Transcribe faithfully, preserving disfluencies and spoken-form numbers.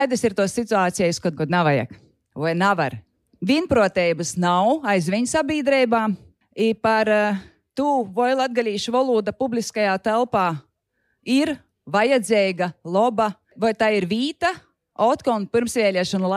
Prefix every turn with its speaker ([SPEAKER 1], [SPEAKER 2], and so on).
[SPEAKER 1] Tas ir tos situācijas, kad, kad nav vajag, vai nevar. Vienprotības nav aizvien sabiedrībā, I par tu, vai latgalīšu valoda publiskajā telpā ir vajadzīga, loba, vai tā ir vīta, otkon pirmsvēlēšanu